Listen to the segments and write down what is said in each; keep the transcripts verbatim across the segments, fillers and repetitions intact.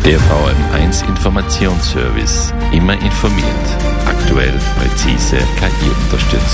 Der V M eins Informationsservice. Immer informiert. Aktuell, präzise, K I unterstützt.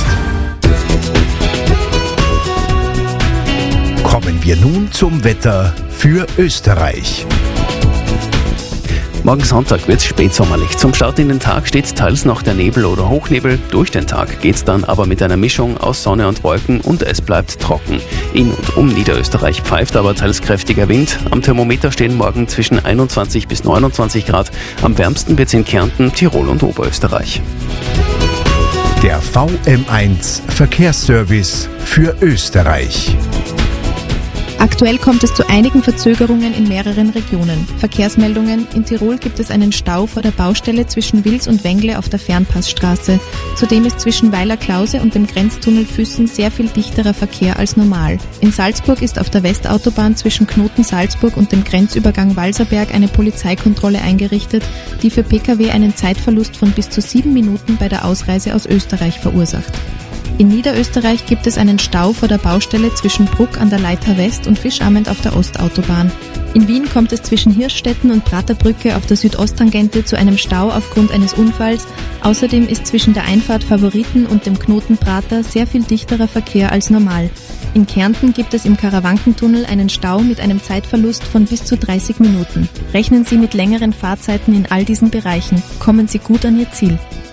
Kommen wir nun zum Wetter für Österreich. Morgen Sonntag wird es spätsommerlich. Zum Start in den Tag steht teils noch der Nebel oder Hochnebel. Durch den Tag geht's dann aber mit einer Mischung aus Sonne und Wolken und es bleibt trocken. In und um Niederösterreich pfeift aber teils kräftiger Wind. Am Thermometer stehen morgen zwischen einundzwanzig bis neunundzwanzig Grad. Am wärmsten wird's in Kärnten, Tirol und Oberösterreich. Der V M eins Verkehrsservice für Österreich. Aktuell kommt es zu einigen Verzögerungen in mehreren Regionen. Verkehrsmeldungen: In Tirol gibt es einen Stau vor der Baustelle zwischen Wils und Wengle auf der Fernpassstraße. Zudem ist zwischen Weiler-Klause und dem Grenztunnel Füssen sehr viel dichterer Verkehr als normal. In Salzburg ist auf der Westautobahn zwischen Knoten Salzburg und dem Grenzübergang Walserberg eine Polizeikontrolle eingerichtet, die für Pkw einen Zeitverlust von bis zu sieben Minuten bei der Ausreise aus Österreich verursacht. In Niederösterreich gibt es einen Stau vor der Baustelle zwischen Bruck an der Leitha West und Fischamend auf der Ostautobahn. In Wien kommt es zwischen Hirschstetten und Praterbrücke auf der Südosttangente zu einem Stau aufgrund eines Unfalls. Außerdem ist zwischen der Einfahrt Favoriten und dem Knoten Prater sehr viel dichterer Verkehr als normal. In Kärnten gibt es im Karawankentunnel einen Stau mit einem Zeitverlust von bis zu dreißig Minuten. Rechnen Sie mit längeren Fahrzeiten in all diesen Bereichen. Kommen Sie gut an Ihr Ziel.